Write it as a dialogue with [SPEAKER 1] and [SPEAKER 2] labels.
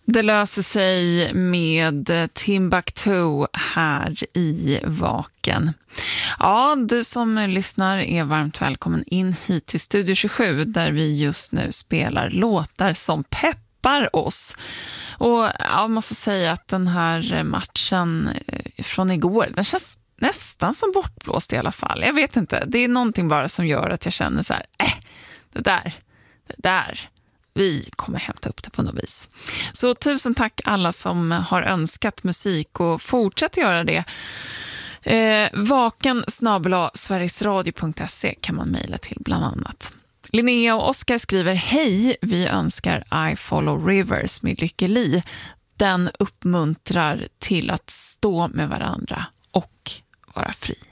[SPEAKER 1] Det löser sig med Timbuktu här i Vaken. Ja, du som lyssnar är varmt välkommen in hit till Studio 27 där vi just nu spelar låtar som peppar oss. Och jag måste säga att den här matchen från igår, den känns nästan som bortblåst i alla fall. Jag vet inte, det är någonting bara som gör att jag känner så här, det där. Vi kommer hämta upp det på något vis. Så tusen tack alla som har önskat musik och fortsätt göra det. vaken@sverigesradio.se kan man mejla till bland annat. Linnea och Oskar skriver: hej, vi önskar I Follow Rivers med Lykke Li. Den uppmuntrar till att stå med varandra och vara fri.